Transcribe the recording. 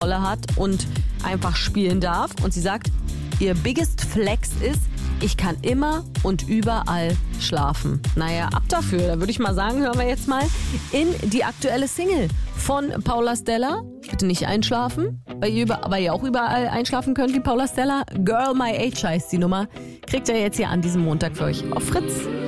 Kontrolle hat und einfach spielen darf. Und sie sagt, ihr biggest flex ist, ich kann immer und überall schlafen. Naja, ab dafür. Da würde ich mal sagen, hören wir jetzt mal in die aktuelle Single von Paula Stella. Bitte nicht einschlafen, weil ihr auch überall einschlafen könnt wie Paula Stella. Girl My Age heißt die Nummer. Kriegt ihr jetzt hier an diesem Montag für euch auf Fritz.